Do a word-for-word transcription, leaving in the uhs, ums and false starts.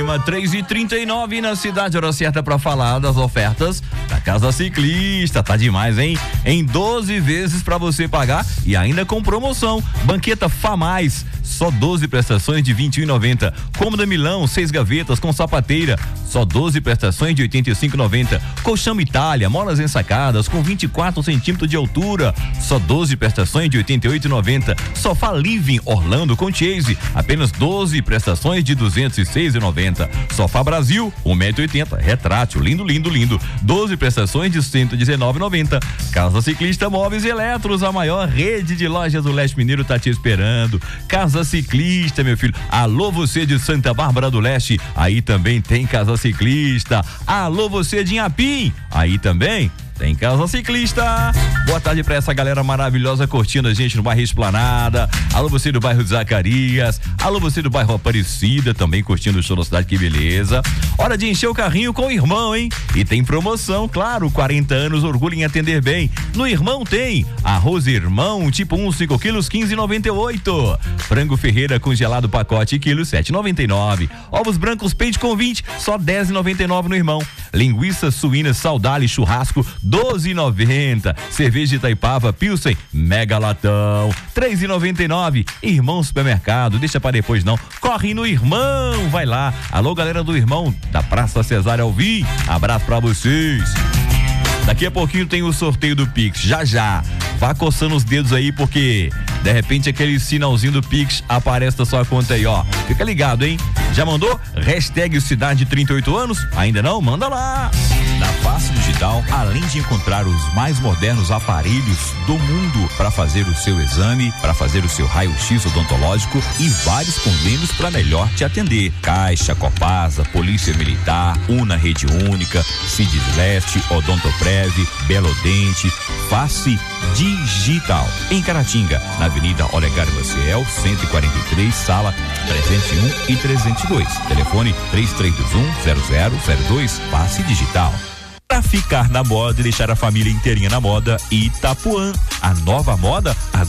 Lima três e trinta e nove na cidade, hora certa para falar das ofertas da Casa Ciclista. Tá demais, hein? Em doze vezes para você pagar e ainda com promoção. Banqueta Fá Mais, só doze prestações de vinte e um e noventa. Cômoda Milão, seis gavetas com sapateira, só doze prestações de oitenta e cinco e noventa. Colchão Itália, molas ensacadas com vinte e quatro centímetros de altura, só doze prestações de oitenta e oito e noventa. Sofá Living Orlando com Chase, apenas doze prestações de duzentos e seis e noventa. Sofá Brasil, um metro e oitenta, retrátil, lindo, lindo, lindo, doze prestações de cento e dezenove e noventa. Casa Ciclista Móveis e Eletros, a maior rede de lojas do Leste Mineiro tá te esperando. Casa Ciclista, meu filho. Alô, você de Santa Bárbara do Leste, aí também tem Casa Ciclista. Alô, você de Inhapim, aí também tem Casa Ciclista. Boa tarde pra essa galera maravilhosa curtindo a gente no bairro Esplanada. Alô, você do bairro Zacarias. Alô, você do bairro Aparecida, também curtindo o show da cidade, que beleza. Hora de encher o carrinho com o Irmão, hein? E tem promoção, claro, quarenta anos, orgulho em atender bem. No Irmão tem arroz Irmão, tipo um, cinco quilos, quinze e noventa e oito. Frango Ferreira congelado pacote, quilo, sete e noventa e nove. Ovos brancos pente com vinte, só dez e noventa e nove no Irmão. Linguiça suína Saudale churrasco, doze e noventa. Cerveja Itaipava Pilsen mega latão, três e noventa e nove. Irmão Supermercado, deixa para depois não, corre no Irmão, vai lá. Alô, galera do Irmão da Praça Cesário Alvim, abraço pra vocês. Daqui a pouquinho tem o sorteio do Pix, já já. Vá coçando os dedos aí, porque de repente aquele sinalzinho do Pix aparece na sua conta aí, ó. Fica ligado, hein? Já mandou? Hashtag Cidade trinta e oito anos? Ainda não? Manda lá! Na Face Digital, além de encontrar os mais modernos aparelhos do mundo para fazer o seu exame, para fazer o seu raio-x odontológico e vários convênios para melhor te atender. Caixa, Copasa, Polícia Militar, Una Rede Única, Cidleste, Odontoprev, Belo Dente, Face Digital. Em Caratinga, na Avenida Olegário Maciel, cento e quarenta e três, sala trezentos e um e trezentos e dois. Telefone três três dois um zero zero zero dois. Face Digital. Para ficar na moda e deixar a família inteirinha na moda, Itapuã. A nova moda